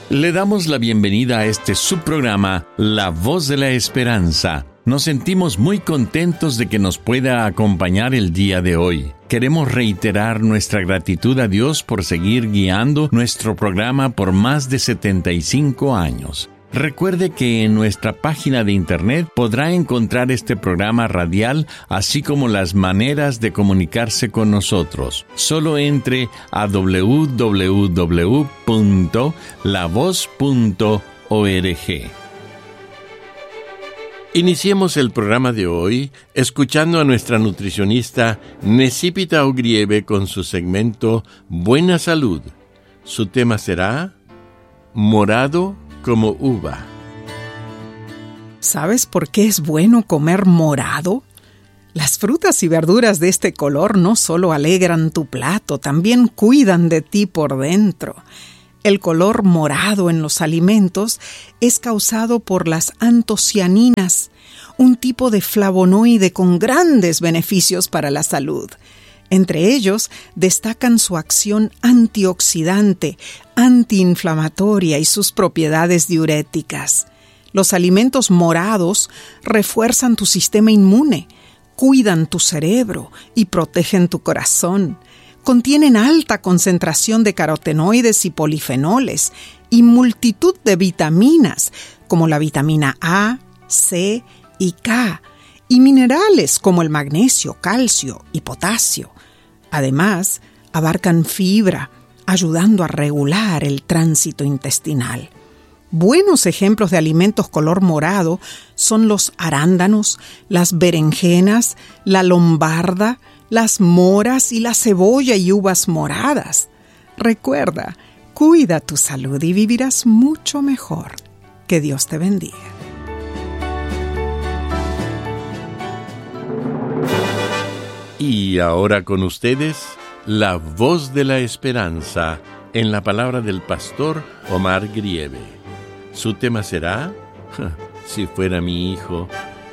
Le damos la bienvenida a este subprograma, La Voz de la Esperanza. Nos sentimos muy contentos de que nos pueda acompañar el día de hoy. Queremos reiterar nuestra gratitud a Dios por seguir guiando nuestro programa por más de 75 años. Recuerde que en nuestra página de internet podrá encontrar este programa radial, así como las maneras de comunicarse con nosotros. Solo entre a www.lavoz.org. Iniciemos el programa de hoy escuchando a nuestra nutricionista Necipita Ogrieve con su segmento Buena Salud. Su tema será Morado como uva. ¿Sabes por qué es bueno comer morado? Las frutas y verduras de este color no solo alegran tu plato, también cuidan de ti por dentro. El color morado en los alimentos es causado por las antocianinas, un tipo de flavonoide con grandes beneficios para la salud. Entre ellos destacan su acción antioxidante, antiinflamatoria y sus propiedades diuréticas. Los alimentos morados refuerzan tu sistema inmune, cuidan tu cerebro y protegen tu corazón. Contienen alta concentración de carotenoides y polifenoles y multitud de vitaminas como la vitamina A, C y K, y minerales como el magnesio, calcio y potasio. Además, abarcan fibra, ayudando a regular el tránsito intestinal. Buenos ejemplos de alimentos color morado son los arándanos, las berenjenas, la lombarda, las moras y la cebolla y uvas moradas. Recuerda, cuida tu salud y vivirás mucho mejor. Que Dios te bendiga. Y ahora con ustedes, La Voz de la Esperanza, en la palabra del pastor Omar Grieve. Su tema será, Si fuera mi hijo.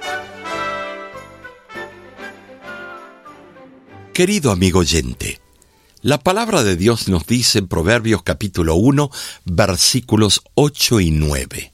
Querido amigo oyente, la palabra de Dios nos dice en Proverbios capítulo 1, versículos 8 y 9.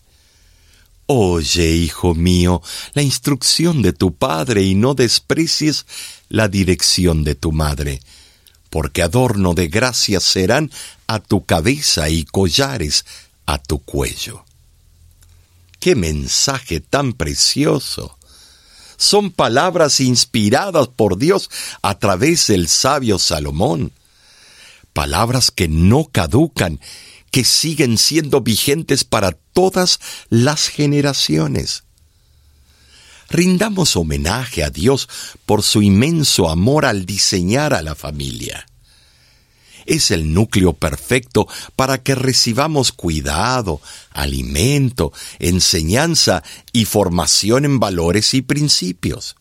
Oye, hijo mío, la instrucción de tu padre y no desprecies la dirección de tu madre, porque adorno de gracia serán a tu cabeza y collares a tu cuello. ¡Qué mensaje tan precioso! Son palabras inspiradas por Dios a través del sabio Salomón. Palabras que no caducan, que siguen siendo vigentes para todas las generaciones. Rindamos homenaje a Dios por su inmenso amor al diseñar a la familia. Es el núcleo perfecto para que recibamos cuidado, alimento, enseñanza y formación en valores y principios.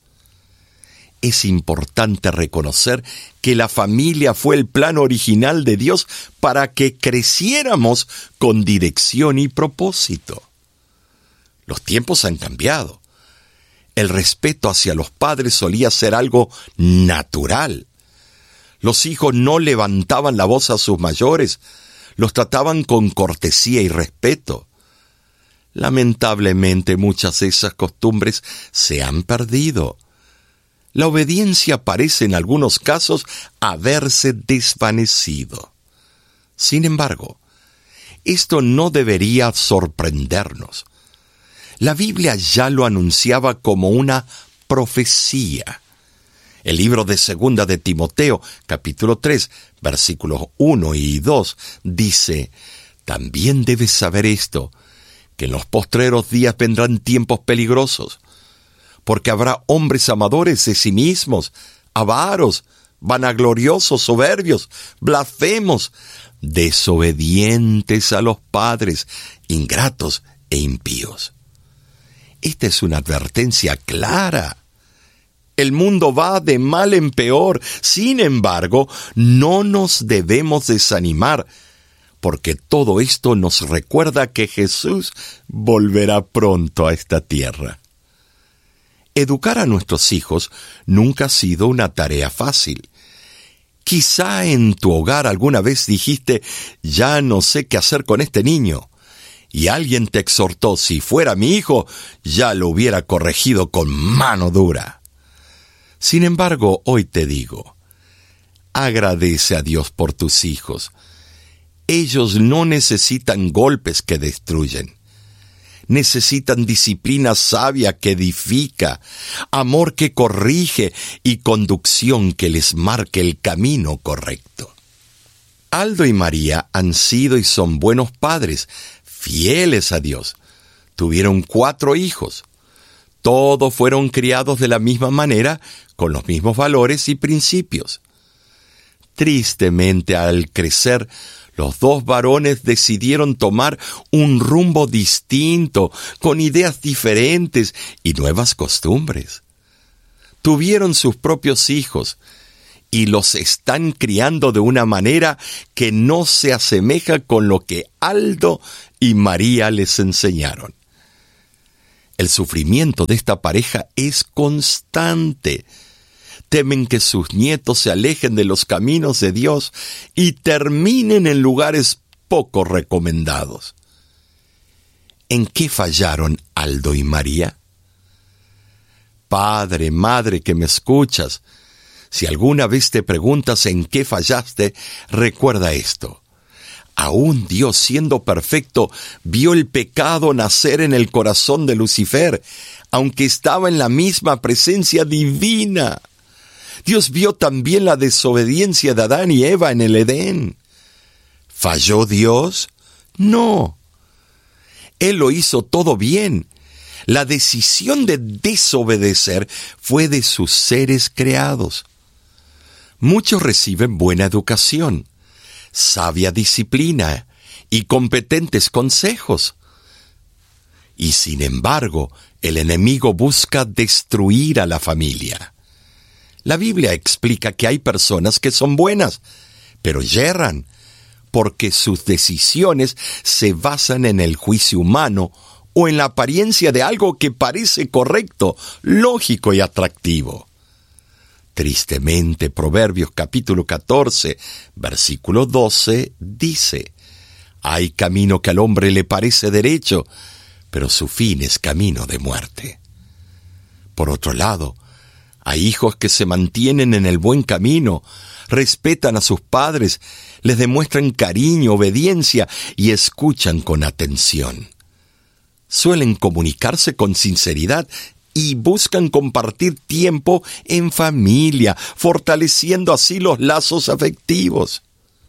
Es importante reconocer que la familia fue el plan original de Dios para que creciéramos con dirección y propósito. Los tiempos han cambiado. El respeto hacia los padres solía ser algo natural. Los hijos no levantaban la voz a sus mayores, los trataban con cortesía y respeto. Lamentablemente, muchas de esas costumbres se han perdido. La obediencia parece en algunos casos haberse desvanecido. Sin embargo, esto no debería sorprendernos. La Biblia ya lo anunciaba como una profecía. El libro de Segunda de Timoteo, capítulo 3, versículos 1 y 2, dice: «También debes saber esto, que en los postreros días vendrán tiempos peligrosos, porque habrá hombres amadores de sí mismos, avaros, vanagloriosos, soberbios, blasfemos, desobedientes a los padres, ingratos e impíos». Esta es una advertencia clara. El mundo va de mal en peor. Sin embargo, no nos debemos desanimar, porque todo esto nos recuerda que Jesús volverá pronto a esta tierra. Educar a nuestros hijos nunca ha sido una tarea fácil. Quizá en tu hogar alguna vez dijiste: «Ya no sé qué hacer con este niño», y alguien te exhortó, si fuera mi hijo, ya lo hubiera corregido con mano dura. Sin embargo, hoy te digo, agradece a Dios por tus hijos. Ellos no necesitan golpes que destruyen. Necesitan disciplina sabia que edifica, amor que corrige y conducción que les marque el camino correcto. Aldo y María han sido y son buenos padres, fieles a Dios. Tuvieron 4 hijos. Todos fueron criados de la misma manera, con los mismos valores y principios. Tristemente, al crecer, los 2 varones decidieron tomar un rumbo distinto, con ideas diferentes y nuevas costumbres. Tuvieron sus propios hijos y los están criando de una manera que no se asemeja con lo que Aldo y María les enseñaron. El sufrimiento de esta pareja es constante. Temen que sus nietos se alejen de los caminos de Dios y terminen en lugares poco recomendados. ¿En qué fallaron Aldo y María? Padre, madre que me escuchas, si alguna vez te preguntas en qué fallaste, recuerda esto. Aún Dios, siendo perfecto, vio el pecado nacer en el corazón de Lucifer, aunque estaba en la misma presencia divina. Dios vio también la desobediencia de Adán y Eva en el Edén. ¿Falló Dios? No. Él lo hizo todo bien. La decisión de desobedecer fue de sus seres creados. Muchos reciben buena educación, sabia disciplina y competentes consejos. Y sin embargo, el enemigo busca destruir a la familia. La Biblia explica que hay personas que son buenas, pero yerran, porque sus decisiones se basan en el juicio humano o en la apariencia de algo que parece correcto, lógico y atractivo. Tristemente, Proverbios capítulo 14, versículo 12, dice: hay camino que al hombre le parece derecho, pero su fin es camino de muerte. Por otro lado, hay hijos que se mantienen en el buen camino, respetan a sus padres, les demuestran cariño, obediencia y escuchan con atención. Suelen comunicarse con sinceridad y buscan compartir tiempo en familia, fortaleciendo así los lazos afectivos.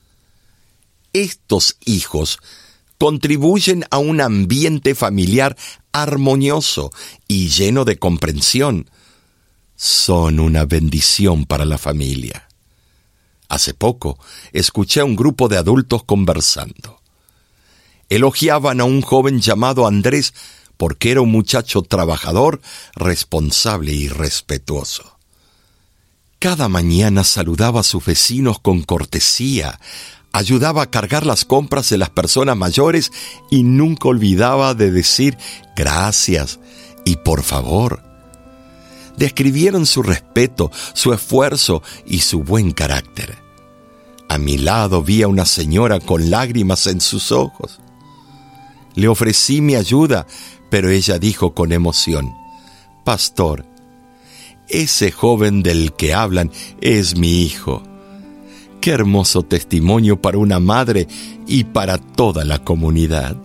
Estos hijos contribuyen a un ambiente familiar armonioso y lleno de comprensión. Son una bendición para la familia. Hace poco escuché a un grupo de adultos conversando. Elogiaban a un joven llamado Andrés porque era un muchacho trabajador, responsable y respetuoso. Cada mañana saludaba a sus vecinos con cortesía, ayudaba a cargar las compras de las personas mayores y nunca olvidaba de decir gracias y por favor. Describieron su respeto, su esfuerzo y su buen carácter. A mi lado vi a una señora con lágrimas en sus ojos. Le ofrecí mi ayuda, pero ella dijo con emoción: Pastor, ese joven del que hablan es mi hijo. Qué hermoso testimonio para una madre y para toda la comunidad.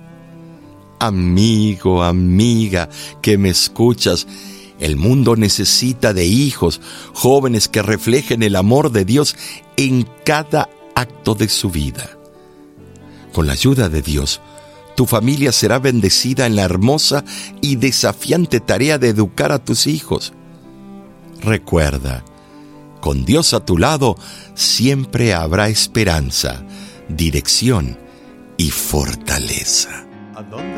Amigo, amiga, que me escuchas, el mundo necesita de hijos, jóvenes que reflejen el amor de Dios en cada acto de su vida. Con la ayuda de Dios, tu familia será bendecida en la hermosa y desafiante tarea de educar a tus hijos. Recuerda, con Dios a tu lado, siempre habrá esperanza, dirección y fortaleza. ¿A dónde